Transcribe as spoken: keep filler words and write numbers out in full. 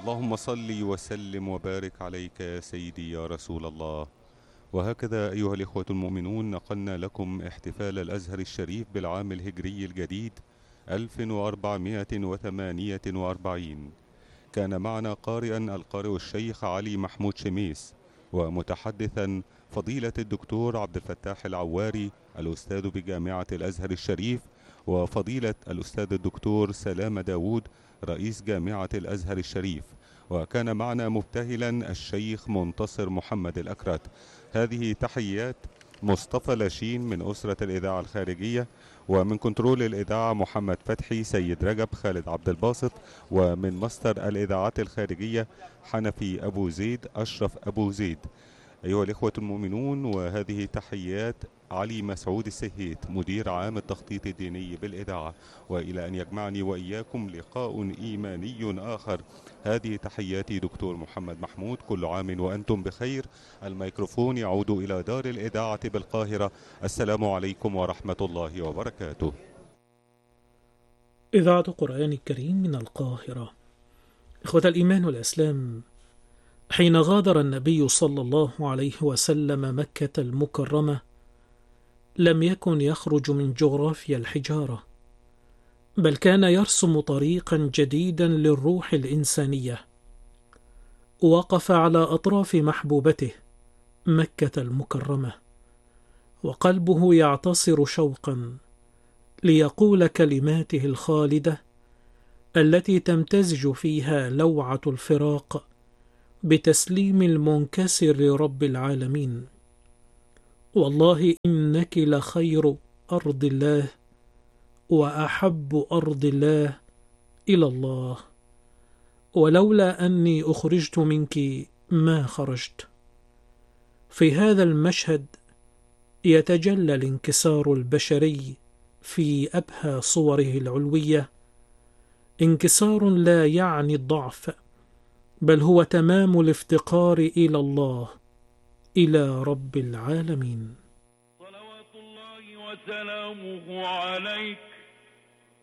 اللهم صل وسلم وبارك عليك يا سيدي يا رسول الله. وهكذا أيها الإخوة المؤمنون نقلنا لكم احتفال الأزهر الشريف بالعام الهجري الجديد ألف وأربعمائة وثمانية وأربعين. كان معنا قارئا القارئ الشيخ علي محمود شميس، ومتحدثا فضيلة الدكتور عبد الفتاح العواري الأستاذ بجامعة الأزهر الشريف، وفضيلة الأستاذ الدكتور سلام داود رئيس جامعة الأزهر الشريف، وكان معنا مبتهلا الشيخ منتصر محمد الأكرت. هذه تحيات مصطفى لاشين من أسرة الإذاعة الخارجية، ومن كنترول الإذاعة محمد فتحي، سيد رجب، خالد عبد الباسط، ومن مصدر الإذاعات الخارجية حنفي أبو زيد، أشرف أبو زيد. أيها الإخوة المؤمنون، وهذه تحيات علي مسعود السهيت مدير عام التخطيط الديني بالإذاعة، وإلى أن يجمعني وإياكم لقاء إيماني آخر، هذه تحياتي دكتور محمد محمود. كل عام وأنتم بخير. الميكروفون يعود إلى دار الإذاعة بالقاهرة. السلام عليكم ورحمة الله وبركاته. إذاعة قرآن الكريم من القاهرة. إخوة الإيمان والإسلام، حين غادر النبي صلى الله عليه وسلم مكة المكرمة لم يكن يخرج من جغرافيا الحجارة، بل كان يرسم طريقا جديدا للروح الإنسانية. وقف على أطراف محبوبته مكة المكرمة وقلبه يعتصر شوقا ليقول كلماته الخالدة التي تمتزج فيها لوعة الفراق بتسليم المنكسر لرب العالمين: والله إنك لخير أرض الله وأحب أرض الله إلى الله، ولولا أني أخرجت منك ما خرجت. في هذا المشهد يتجلى الانكسار البشري في أبهى صوره العلوية، انكسار لا يعني الضعف، بل هو تمام الافتقار إلى الله، إلى رب العالمين. صلوات الله وسلامه عليك